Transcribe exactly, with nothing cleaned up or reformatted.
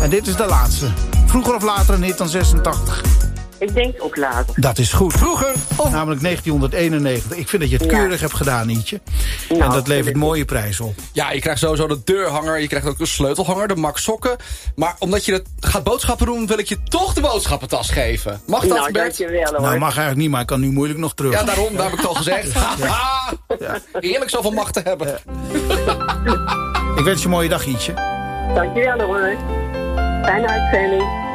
En dit is de laatste. Vroeger of later een hit dan zesentachtig. Ik denk ook later. Dat is goed. Vroeger of... Namelijk negentienhonderdeenennegentig. Ik vind dat je het Ja. keurig hebt gedaan, Ietje. Nou, en dat levert vind ik- mooie prijzen op. Ja, je krijgt sowieso de deurhanger. Je krijgt ook de sleutelhanger, de Max sokken. Maar omdat je het gaat boodschappen doen, wil ik je toch de boodschappentas geven. Mag dat, Nou, Bert? dankjewel hoor. Nou, mag eigenlijk niet, maar ik kan nu moeilijk nog terug. Ja, daarom, daar heb ik het al gezegd. Haha. Heerlijk zoveel macht te hebben. Ik wens je een mooie dag, Ietje. Dankjewel hoor. Fijne uitzending.